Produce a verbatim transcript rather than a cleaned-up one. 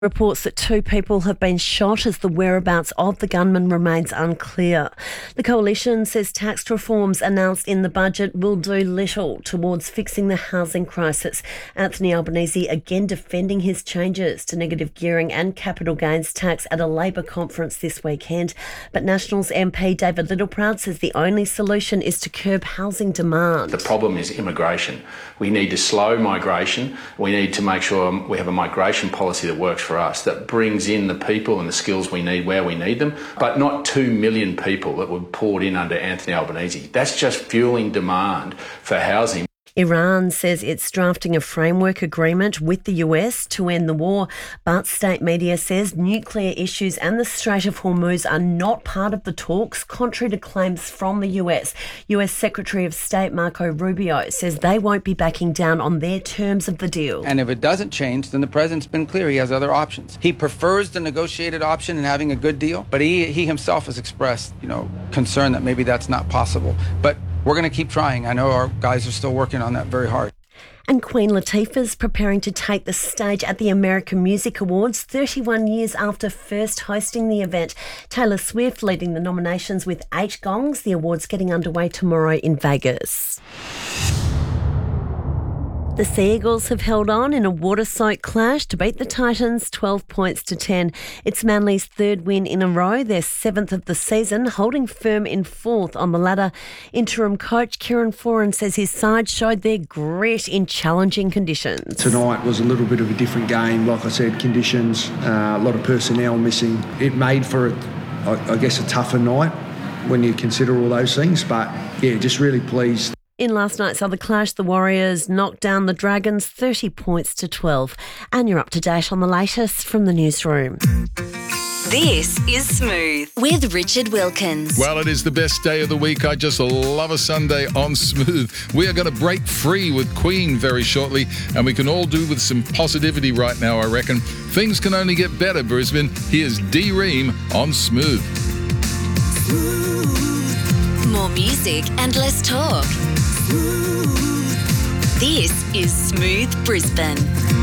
Reports that two people have been shot as the whereabouts of the gunman remains unclear. The coalition says tax reforms announced in the budget will do little towards fixing the housing crisis. Anthony Albanese again defending his changes to negative gearing and capital gains tax at a Labor conference this weekend. But Nationals M P David Littleproud says the only solution is to curb housing demand. The problem is immigration. We need to slow migration. We need to make sure we have a migration policy that works for us, that brings in the people and the skills we need where we need them, but not two million people that were poured in under Anthony Albanese. That's just fueling demand for housing. Iran says it's drafting a framework agreement with the U S to end the war, but state media says nuclear issues and the Strait of Hormuz are not part of the talks, contrary to claims from the U S. U S Secretary of State Marco Rubio says they won't be backing down on their terms of the deal. And if it doesn't change, then the president's been clear he has other options. He prefers the negotiated option and having a good deal, but he, he himself has expressed, you know, concern that maybe that's not possible. But we're going to keep trying. I know our guys are still working on that very hard. And Queen Latifah's preparing to take the stage at the American Music Awards thirty-one years after first hosting the event. Taylor Swift leading the nominations with eight gongs, the awards getting underway tomorrow in Vegas. The Sea Eagles have held on in a water-soaked clash to beat the Titans twelve points to ten. It's Manly's third win in a row, their seventh of the season, holding firm in fourth on the ladder. Interim coach Kieran Foran says his side showed their grit in challenging conditions. Tonight was a little bit of a different game. Like I said, conditions, uh, a lot of personnel missing. It made for, a, I, I guess, a tougher night when you consider all those things. But, yeah, just really pleased. In last night's other clash, the Warriors knocked down the Dragons thirty points to twelve. And you're up to date on the latest from the newsroom. This is Smooth with Richard Wilkins. Well, it is the best day of the week. I just love a Sunday on Smooth. We are going to break free with Queen very shortly, and we can all do with some positivity right now, I reckon. Things can only get better, Brisbane. Here's D Ream on Smooth. More music and less talk. This is Smooth Brisbane.